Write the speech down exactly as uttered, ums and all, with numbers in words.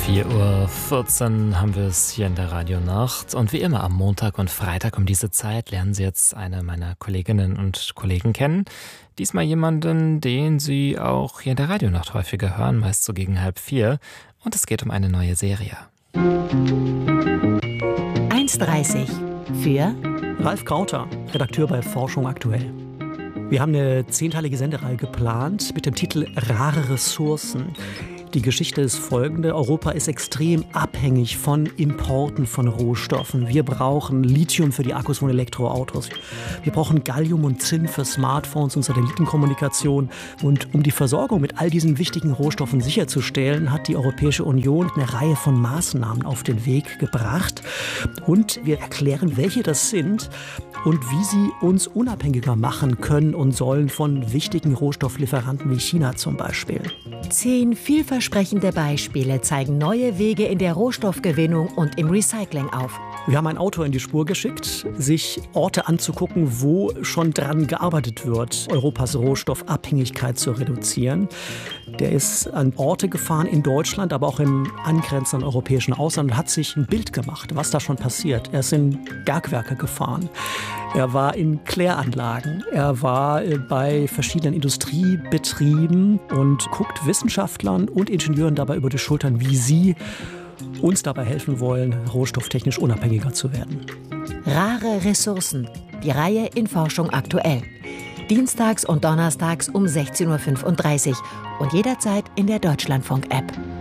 vier Uhr vierzehn haben wir es hier in der Radionacht. Und wie immer am Montag und Freitag um diese Zeit lernen Sie jetzt eine meiner Kolleginnen und Kollegen kennen. Diesmal jemanden, den Sie auch hier in der Radionacht häufiger hören, meist so gegen halb vier. Und es geht um eine neue Serie. eins dreißig für Ralf Krauter, Redakteur bei Forschung aktuell. Wir haben eine zehnteilige Sendereihe geplant mit dem Titel Rare Ressourcen. Die Geschichte ist folgende: Europa ist extrem abhängig von Importen von Rohstoffen. Wir brauchen Lithium für die Akkus von Elektroautos. Wir brauchen Gallium und Zinn für Smartphones und Satellitenkommunikation. Und um die Versorgung mit all diesen wichtigen Rohstoffen sicherzustellen, hat die Europäische Union eine Reihe von Maßnahmen auf den Weg gebracht. Und wir erklären, welche das sind und wie sie uns unabhängiger machen können und sollen von wichtigen Rohstofflieferanten wie China zum Beispiel. Zehn vielversprechende Beispiele zeigen neue Wege in der Rohstoffgewinnung und im Recycling auf. Wir haben einen Autor in die Spur geschickt, sich Orte anzugucken, wo schon dran gearbeitet wird, Europas Rohstoffabhängigkeit zu reduzieren. Der ist an Orte gefahren in Deutschland, aber auch im angrenzenden europäischen Ausland und hat sich ein Bild gemacht, was da schon passiert. Er ist in Bergwerke gefahren. Er war in Kläranlagen. Er war bei verschiedenen Industriebetrieben und guckt Wissenschaftlern und Ingenieuren dabei über die Schultern, wie sie uns dabei helfen wollen, rohstofftechnisch unabhängiger zu werden. Rare Ressourcen. Die Reihe in Forschung aktuell. Dienstags und donnerstags um sechzehn Uhr fünfunddreißig und jederzeit in der Deutschlandfunk-App.